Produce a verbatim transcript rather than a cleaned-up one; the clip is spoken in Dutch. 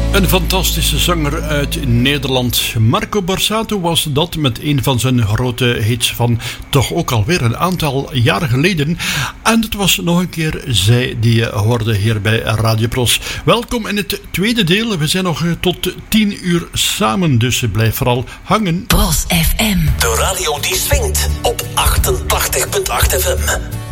Een fantastische zanger uit Nederland. Marco Borsato was dat met een van zijn grote hits van toch ook alweer een aantal jaren geleden. En het was nog een keer zij die je hoorde hier bij Radio Pros. Welkom in het tweede deel. We zijn nog tot tien uur samen, dus blijf vooral hangen. Pros F M. De radio die swingt op achtentachtig komma acht F M.